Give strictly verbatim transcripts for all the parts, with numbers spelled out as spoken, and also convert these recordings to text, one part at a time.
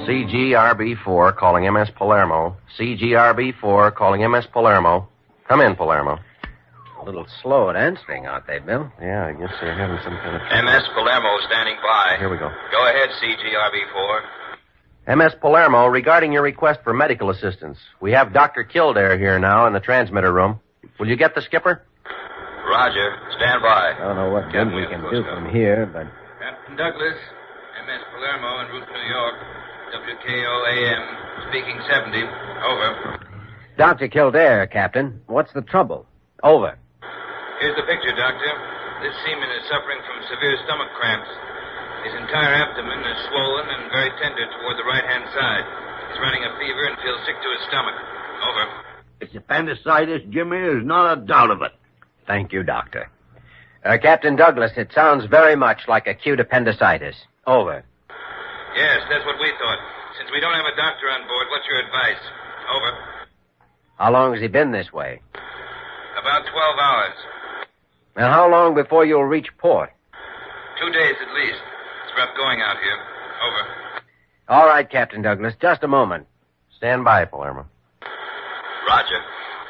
C G R B four calling M S Palermo. C G R B four calling M S Palermo. Come in, Palermo. A little slow at answering, aren't they, Bill? Yeah, I guess they're having some kind of... M S Palermo standing by. Here we go. Go ahead, C G R B four. M S Palermo, regarding your request for medical assistance, we have Doctor Kildare here now in the transmitter room. Will you get the skipper? Roger. Stand by. I don't know what good we can do from here, but... Captain Douglas, M S Palermo en route to New York. W K O A M, speaking seventy. Over. Doctor Kildare, Captain. What's the trouble? Over. Here's the picture, Doctor. This seaman is suffering from severe stomach cramps. His entire abdomen is swollen and very tender toward the right-hand side. He's running a fever and feels sick to his stomach. Over. It's appendicitis, Jimmy. There's not a doubt of it. Thank you, Doctor. Uh, Captain Douglas, it sounds very much like acute appendicitis. Over. Yes, that's what we thought. Since we don't have a doctor on board, what's your advice? Over. How long has he been this way? About twelve hours. And how long before you'll reach port? Two days at least. It's rough going out here. Over. All right, Captain Douglas. Just a moment. Stand by, Palermo. Roger.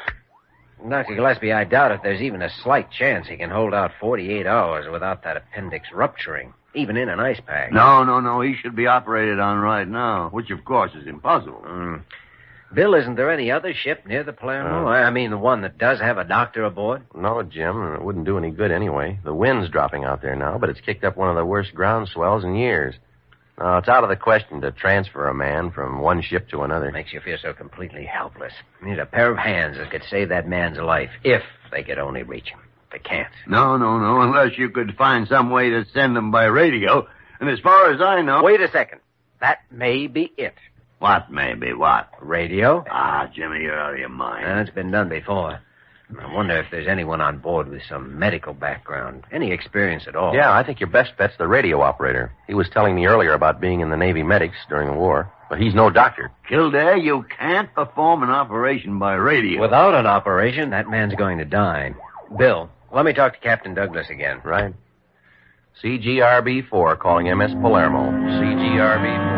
Doctor Gillespie, I doubt if there's even a slight chance he can hold out forty-eight hours without that appendix rupturing, even in an ice pack. No, no, no. He should be operated on right now, which, of course, is impossible. Mm. Bill, isn't there any other ship near the Palermo? Uh, I mean, the one that does have a doctor aboard? No, Jim, and it wouldn't do any good anyway. The wind's dropping out there now, but it's kicked up one of the worst ground swells in years. Now, it's out of the question to transfer a man from one ship to another. Makes you feel so completely helpless. You need a pair of hands that could save that man's life, if they could only reach him. They can't. No, no, no, unless you could find some way to send them by radio. And as far as I know... Wait a second. That may be it. What may be what? Radio? Ah, Jimmy, you're out of your mind. Uh, it's been done before. I wonder if there's anyone on board with some medical background, any experience at all. Yeah, I think your best bet's the radio operator. He was telling me earlier about being in the Navy medics during the war, but he's no doctor. Kildare, you can't perform an operation by radio. Without an operation, that man's going to die. Bill, let me talk to Captain Douglas again. Right. C G R B four calling M S Palermo. C G R B four.